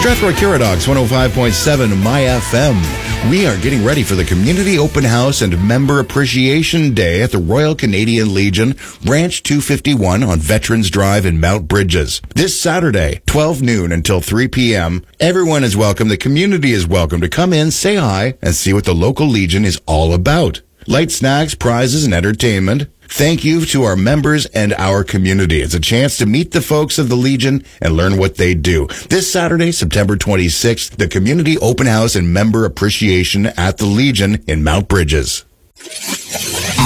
Strathroy Curadox 105.7 My FM. We are getting ready for the Community Open House and Member Appreciation Day at the Royal Canadian Legion, Ranch 251 on Veterans Drive in Mount Bridges. This Saturday, 12 noon until 3 p.m., everyone is welcome. The community is welcome to come in, say hi, and see what the local Legion is all about. Light snacks, prizes, and entertainment. Thank you to our members and our community. It's a chance to meet the folks of the Legion and learn what they do. This Saturday, September 26th, the Community Open House and Member Appreciation at the Legion in Mount Bridges.